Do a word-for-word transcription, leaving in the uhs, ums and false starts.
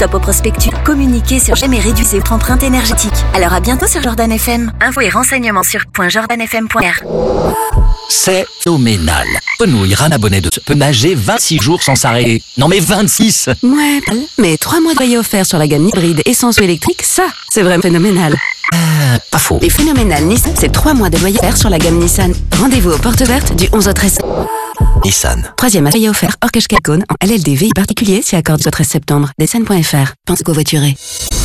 Top au prospectus. Communiquez sur J'aime et réduisez votre empreinte énergétique. Alors à bientôt sur Jordan F M. Infos et renseignements sur .jordan f m point r. C'est phénoménal. Penouille, Rana Bonnet de peut nager vingt-six jours sans s'arrêter. Non mais vingt-six. Ouais, mais trois mois de loyer offert sur la gamme hybride essence ou électrique, ça, c'est vraiment phénoménal. Euh, pas faux. Les phénoménales Nissan, c'est trois mois de loyer offert sur la gamme Nissan. Rendez-vous aux portes vertes du onze au treize. Nissan. Troisième loyer offert hors cash Calcone en L L D V I particulier si accordé au treize septembre. Nissan point F R. Pense covoiturer.